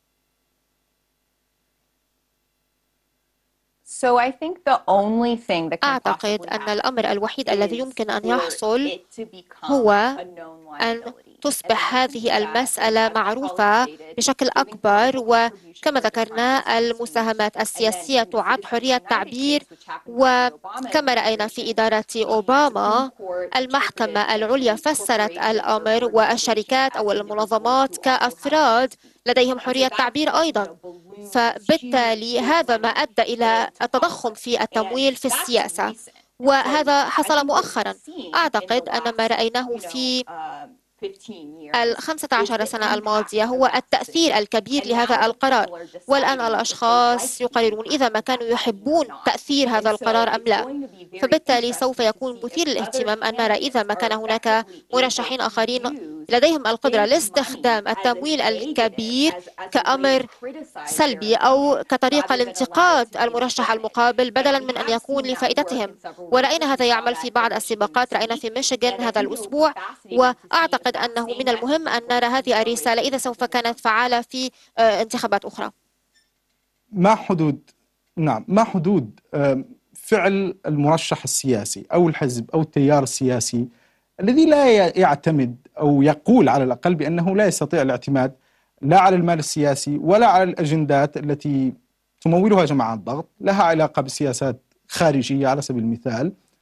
So I think the only thing that can أعتقد possibly أن الأمر الوحيد الذي يمكن أن for يحصل it to become هو a known أن liability. تصبح And I think هذه that, المسألة as معروفة Paul stated, بشكل giving أكبر، people وكما contributions to ذكرنا the المساهمات السياسية And then تعد in the حرية United تعبير. States, which happened during the Obama وكما رأينا في إدارة administration, the أوباما Supreme Court المحكمة interpreted العليا that فسرت corporations or الأمر organizations والشركات as أو individuals المنظمات who also have كأفراد free speech. لديهم And so حرية that's تعبير what, you أيضا. know, balloons فبالتالي huge هذا ما money أدى إلى into التضخم politics. في التمويل And في that's السياسة، recent. And so وهذا I حصل think what we've مؤخرا. seen in أعتقد the أن ما last, رأيناه you know, في uh, fifteen years الخمسة is عشر the سنة impact الماضية of هو that التأثير decision. الكبير And لهذا now the القرار، people are والآن deciding if they like الأشخاص the يقررون impact إذا of ما كانوا that decision or يحبون not. تأثير هذا And so القرار أم it's لا. going to be very فبالتالي سوف interesting to يكون see مثير if other للاهتمام أن نرى إذا candidates ما are كان هناك effectively able مرشحين to آخرين use لديهم القدرة big money لاستخدام as a التمويل negative, الكبير as, as a way كأمر to criticize their سلبي opponent, أو كطريقة rather than allow it لانتقاد to be an المرشح advantage. المقابل And بدلا we من أن have يكون seen that work لفائدتهم. in several ورأينا races. We هذا saw يعمل that في in بعض Michigan السباقات، this رأينا week. في ميشيغان And I هذا think it'll be الأسبوع، fascinating to see if وأعتقد that أنه same من المهم messaging أن for نرى هذه gubernatorial الرسالة إذا races سوف in كانت some فعالة في آه، انتخابات أخرى. ما حدود نعم ما حدود فعل المرشح السياسي أو الحزب أو التيار السياسي الذي لا يعتمد أو يقول على الأقل بأنه لا يستطيع الاعتماد لا على المال السياسي ولا على الأجندات التي تمولها جماعات ضغط لها علاقة بسياسات خارجية على سبيل المثال،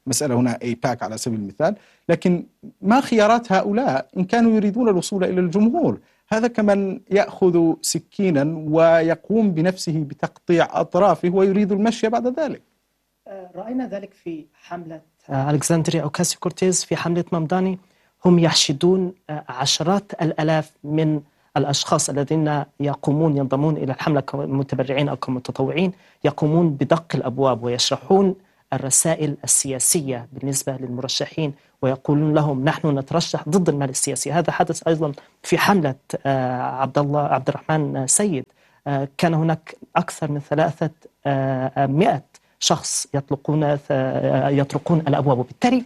مسألة هنا أيباك على سبيل المثال، لكن ما خيارات هؤلاء إن كانوا يريدون الوصول إلى الجمهور؟ هذا كمن يأخذ سكينا ويقوم بنفسه بتقطيع أطرافه ويريد المشي بعد ذلك. رأينا ذلك في حملة ألكسندريا أوكاسيو كورتيز، في حملة مامداني. هم يحشدون عشرات الآلاف من الأشخاص الذين يقومون ينضمون إلى الحملة كمتبرعين أو كمتطوعين، يقومون بدق الأبواب ويشرحون الرسائل السياسية بالنسبة للمرشحين، ويقولون لهم نحن نترشح ضد المال السياسي. هذا حدث أيضا في حملة عبد الله عبد الرحمن سيد. كان هناك أكثر من ثلاثة مئة شخص يطلقون يطرقون الأبواب، وبالتالي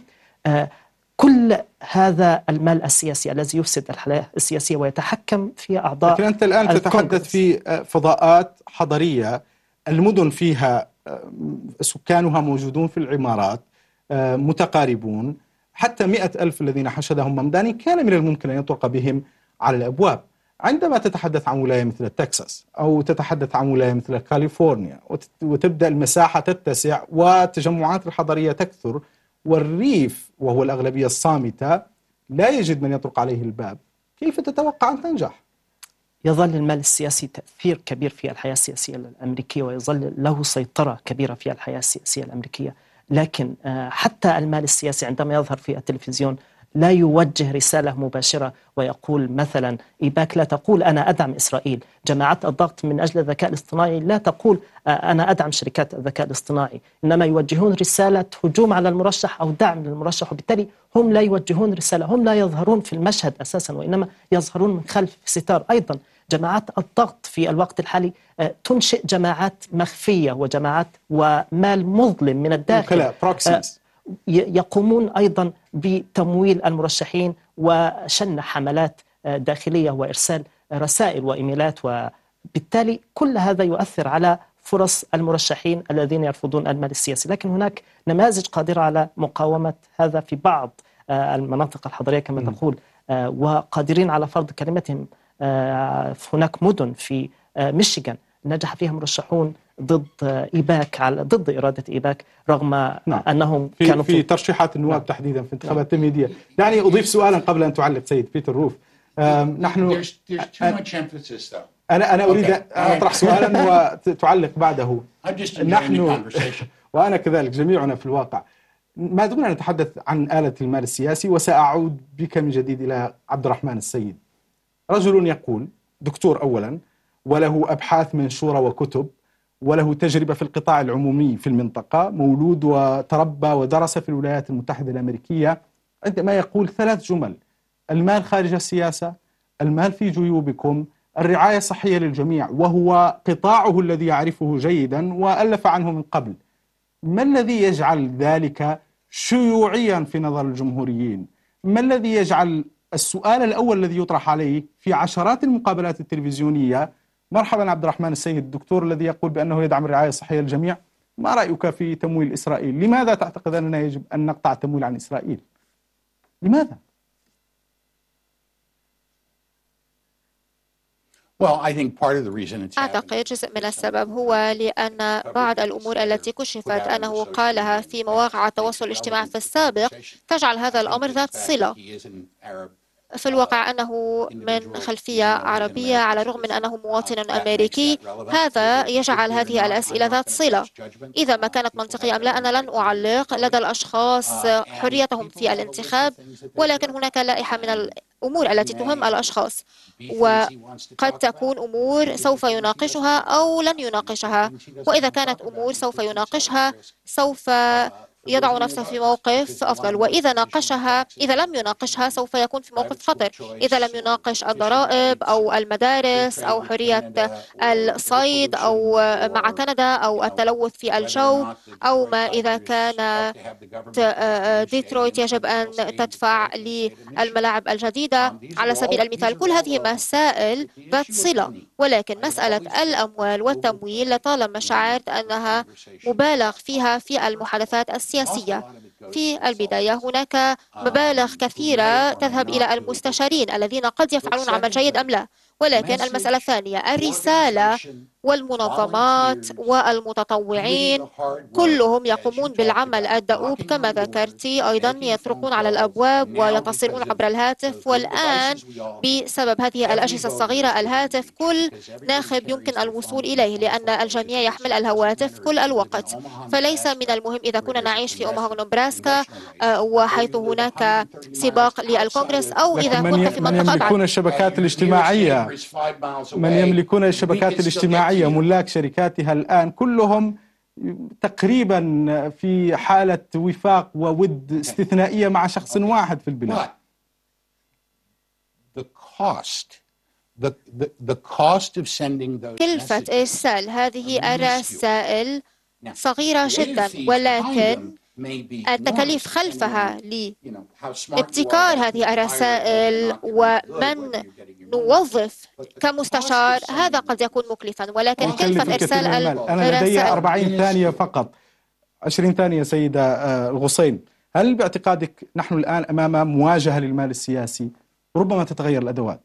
كل هذا المال السياسي الذي يفسد الحياة السياسية ويتحكم في أعضاء. لكن أنت الآن تتحدث في فضاءات حضرية، المدن فيها سكانها موجودون في العمارات متقاربون، حتى مئة ألف الذين حشدهم ممداني كان من الممكن أن يطرق بهم على الأبواب. عندما تتحدث عن ولاية مثل تكساس أو تتحدث عن ولاية مثل كاليفورنيا وتبدأ المساحة تتسع والتجمعات الحضرية تكثر، والريف وهو الأغلبية الصامتة لا يجد من يطرق عليه الباب، كيف تتوقع أن تنجح؟ يظل المال السياسي تأثير كبير في الحياة السياسية الأمريكية، ويظل له سيطرة كبيرة في الحياة السياسية الأمريكية. لكن حتى المال السياسي عندما يظهر في التلفزيون لا يوجه رسالة مباشرة ويقول مثلا إيباك لا تقول أنا أدعم إسرائيل، جماعات الضغط من أجل الذكاء الاصطناعي لا تقول أنا أدعم شركات الذكاء الاصطناعي، إنما يوجهون رسالة هجوم على المرشح أو دعم للمرشح، وبالتالي هم لا يوجهون رسالة، هم لا يظهرون في المشهد أساسا، وإنما يظهرون من خلف ستار. أيضا جماعات الضغط في الوقت الحالي تنشئ جماعات مخفية وجماعات ومال مظلم من الداخل، يقومون أيضا بتمويل المرشحين وشن حملات داخلية وإرسال رسائل وإيميلات، وبالتالي كل هذا يؤثر على فرص المرشحين الذين يرفضون المال السياسي. لكن هناك نماذج قادرة على مقاومة هذا في بعض المناطق الحضرية كما تقول، وقادرين على فرض كلمتهم. هناك مدن في ميشيغان نجح فيها مرشحون ضد إيباك، على ضد إرادة إيباك، رغم نعم. أنهم في كانوا في ترشيحات النواب نعم. تحديدا في انتخابات التمهيدية. دعني أضيف سؤالا قبل أن تعلق سيد بيتر روف. نحن there's, there's too much emphasis though. أنا أنا أريد أن أطرح سؤالا وتعلق بعده. نحن وأنا كذلك جميعنا في الواقع ما دمنا نتحدث عن آلة المال السياسي، وسأعود بك من جديد إلى عبد الرحمن السيد. رجل يقول دكتور أولا، وله أبحاث منشورة وكتب، وله تجربة في القطاع العمومي في المنطقة، مولود وتربى ودرس في الولايات المتحدة الأمريكية، عندما يقول ثلاث جمل: المال خارج السياسة، المال في جيوبكم، الرعاية الصحية للجميع، وهو قطاعه الذي يعرفه جيدا وألف عنه من قبل. ما الذي يجعل ذلك شيوعيا في نظر الجمهوريين؟ ما الذي يجعل السؤال الأول الذي يطرح عليه في عشرات المقابلات التلفزيونية: مرحبا عبد الرحمن السيد الدكتور الذي يقول بأنه يدعم الرعاية الصحية للجميع، ما رأيك في تمويل إسرائيل؟ لماذا تعتقد أننا يجب أن نقطع التمويل عن إسرائيل؟ لماذا؟ Well, I think part of the reason it's أعتقد جزء من السبب هو لأن بعض الأمور التي كشفت أنه قالها في مواقع التواصل الاجتماعي في السابق تجعل هذا الأمر ذات صلة. في الواقع أنه من خلفية عربية على الرغم من أنه مواطن أمريكي، هذا يجعل هذه الأسئلة ذات صلة. إذا ما كانت منطقية أم لا أنا لن أعلق، لدى الأشخاص حريتهم في الانتخاب، ولكن هناك لائحة من الأمور التي تهم الأشخاص، وقد تكون أمور سوف يناقشها أو لن يناقشها، وإذا كانت أمور سوف يناقشها سوف يضع نفسه في موقف أفضل، وإذا ناقشها إذا لم يناقشها سوف يكون في موقف خطر. إذا لم يناقش الضرائب أو المدارس أو حرية الصيد أو مع كندا أو التلوث في الجو، أو ما إذا كان ديترويت يجب أن تدفع للملاعب الجديدة على سبيل المثال، كل هذه مسائل ذات صلة. ولكن مسألة الأموال والتمويل لطالما شعرت أنها مبالغ فيها في المحادثات السياسية. في البداية هناك مبالغ كثيرة تذهب إلى المستشارين الذين قد يفعلون عمل جيد أم لا، ولكن المسألة الثانية الرسالة والمنظمات والمتطوعين كلهم يقومون بالعمل الدؤوب كما ذكرت، أيضا يطرقون على الأبواب ويتصلون عبر الهاتف. والآن بسبب هذه الأجهزة الصغيرة، الهاتف كل ناخب يمكن الوصول إليه لأن الجميع يحمل الهواتف كل الوقت. فليس من المهم إذا كنا نعيش في أوماهو نبراسكا وحيث هناك سباق للكونغرس أو إذا كنت في من منطقة يملكون الشبكات الاجتماعية من يملكون الشبكات الاجتماعية ملاك شركاتها الآن كلهم تقريبا في حالة وفاق وود استثنائية مع شخص واحد في البلاد. كلفة إرسال هذه الرسائل صغيرة جدا، ولكن التكاليف خلفها لابتكار هذه الرسائل ومن نوظف كمستشار هذا قد يكون مكلفا، ولكن كلفة إرسال أنا لدي أربعين ثانية فقط، عشرين ثانية سيدة الغصين. هل باعتقادك نحن الآن أمام مواجهة للمال السياسي ربما تتغير الأدوات؟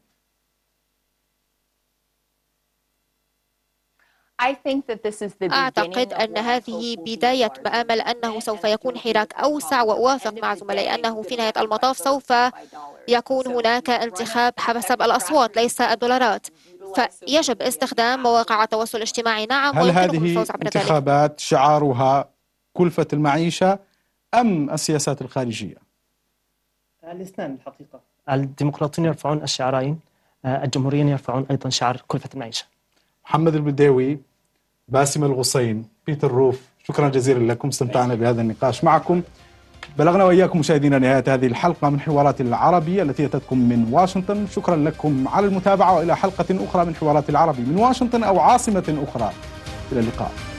أعتقد أن هذه بداية مآمل أنه سوف يكون حراك أوسع، وأوافق مع زملائي أنه في نهاية المطاف سوف يكون هناك انتخاب حسب الأصوات ليس الدولارات، فيجب استخدام مواقع التواصل الاجتماعي. نعم، هل هذه انتخابات شعارها كلفة المعيشة أم السياسات الخارجية؟ الاثنان الحقيقة. الديمقراطيين يرفعون الشعارين، الجمهوريين يرفعون أيضا شعار كلفة المعيشة. محمد البداوي، باسم الغصين، بيتر روف، شكرا جزيلا لكم، استمتعنا بهذا النقاش معكم. بلغنا وإياكم مشاهدينا نهاية هذه الحلقة من حوارات العربي التي أتتكم من واشنطن. شكرا لكم على المتابعة، وإلى حلقة أخرى من حوارات العربي من واشنطن أو عاصمة أخرى. إلى اللقاء.